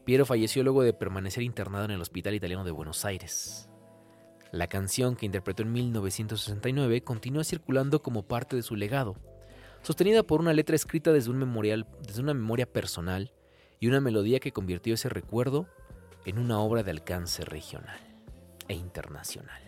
Piero falleció luego de permanecer internado en el Hospital Italiano de Buenos Aires. La canción que interpretó en 1969 continúa circulando como parte de su legado, sostenida por una letra escrita desde una memoria personal y una melodía que convirtió ese recuerdo en una obra de alcance regional e internacional.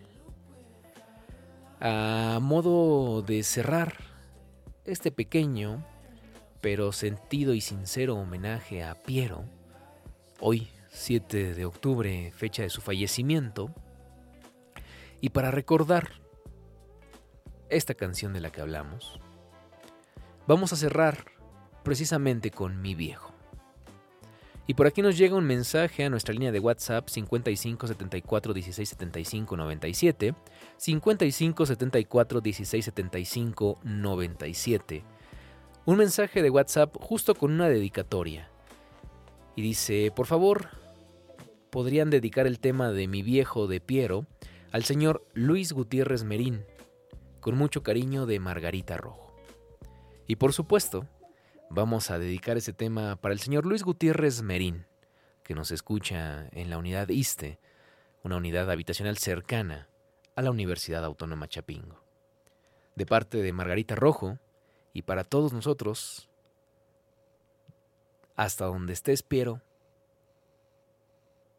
A modo de cerrar este pequeño pero sentido y sincero homenaje a Piero, hoy 7 de octubre, fecha de su fallecimiento, y para recordar esta canción de la que hablamos, vamos a cerrar precisamente con Mi Viejo. Y por aquí nos llega un mensaje a nuestra línea de WhatsApp 55 74 16 75 97, 55 74 16 75 97. Un mensaje de WhatsApp justo con una dedicatoria. Y dice, por favor, podrían dedicar el tema de Mi Viejo de Piero al señor Luis Gutiérrez Merín, con mucho cariño de Margarita Rojo. Y por supuesto, vamos a dedicar ese tema para el señor Luis Gutiérrez Merín, que nos escucha en la unidad ISSSTE, una unidad habitacional cercana a la Universidad Autónoma Chapingo. De parte de Margarita Rojo, y para todos nosotros, hasta donde estés, Piero,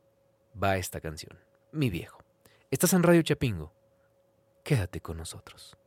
va esta canción, Mi Viejo. Estás en Radio Chapingo, quédate con nosotros.